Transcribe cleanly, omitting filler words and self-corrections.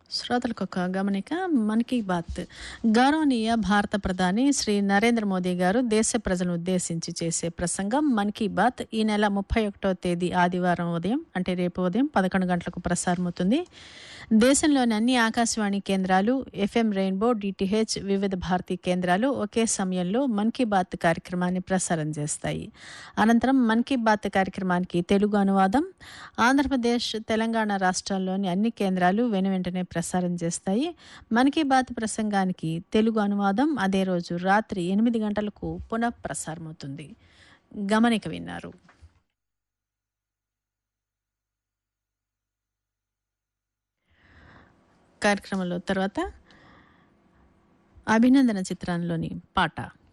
శ్రోతలకు ఒక గమనిక. మన్ కీ బాత్ గౌరవనీయ భారత ప్రధాని శ్రీ నరేంద్ర మోదీ గారు దేశ ప్రజలను ఉద్దేశించి చేసే ప్రసంగం మన్ కీ బాత్ ఈ నెల 31వ తేదీ ఆదివారం ఉదయం అంటే రేపు ఉదయం 11 గంటలకు ప్రసారమవుతుంది. దేశంలోని అన్ని ఆకాశవాణి కేంద్రాలు, ఎఫ్ఎం రెయిన్బో, డిటిహెచ్, వివిధ భారతీ కేంద్రాలు ఒకే సమయంలో మన్ కీ బాత్ కార్యక్రమాన్ని ప్రసారం చేస్తాయి. అనంతరం మన్ కీ బాత్ కార్యక్రమానికి తెలుగు అనువాదం ఆంధ్రప్రదేశ్, తెలంగాణ రాష్ట్రాల్లోని అన్ని కేంద్రాలు వెనువెంటనే ప్రసారం చేస్తాయి. మన్ కీ బాత్ ప్రసంగానికి తెలుగు అనువాదం అదే రోజు రాత్రి 8 గంటలకు పునః ప్రసారమవుతుంది. గమనిక విన్నారు. కార్యక్రమంలో తర్వాత అభినందన చిత్రంలోని పాట.